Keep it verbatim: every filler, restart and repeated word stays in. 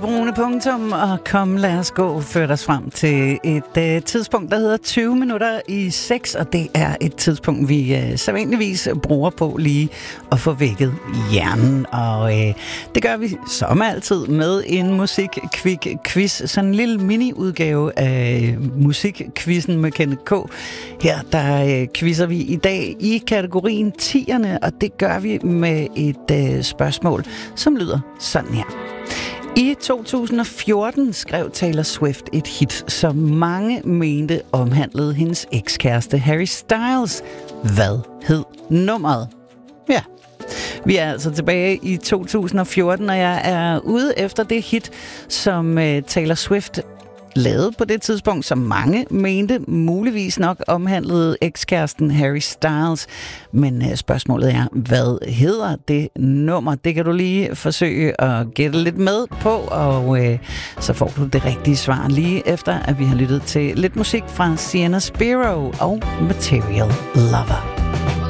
brune punktum, og kom, lad os gå, ført os frem til et uh, tidspunkt, der hedder tyve minutter i seks, og det er et tidspunkt, vi uh, sædvanligvis bruger på lige at få vækket hjernen, og uh, det gør vi som altid med en musik-quiz, sådan en lille mini-udgave af musikquizzen med Kenneth K. Her der uh, quizzer vi i dag i kategorien tierne, og det gør vi med et uh, spørgsmål, som lyder sådan her. I to tusind og fjorten skrev Taylor Swift et hit, som mange mente omhandlede hendes ekskæreste Harry Styles. Hvad hed nummeret? Ja, vi er altså tilbage i to tusind og fjorten, og jeg er ude efter det hit, som uh, Taylor Swift lavede på det tidspunkt, som mange mente muligvis nok omhandlede ekskæresten Harry Styles. Men uh, spørgsmålet er, hvad hedder det nummer? Det kan du lige forsøge at gætte lidt med på, og uh, så får du det rigtige svar lige efter, at vi har lyttet til lidt musik fra Sienna Spiro og Material Lover.